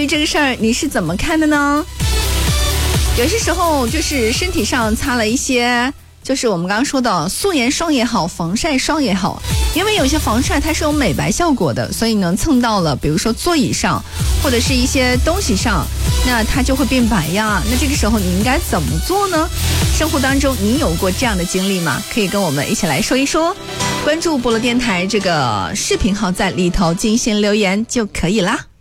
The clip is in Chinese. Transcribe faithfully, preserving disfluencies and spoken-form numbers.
于这个事儿你是怎么看的呢？有些时候就是身体上擦了一些，就是我们刚刚说的素颜霜也好，防晒霜也好，因为有些防晒它是有美白效果的，所以呢蹭到了比如说座椅上或者是一些东西上，那它就会变白呀。那这个时候你应该怎么做呢？生活当中你有过这样的经历吗？可以跟我们一起来说一说，关注菠萝电台这个视频号，在里头进行留言就可以啦。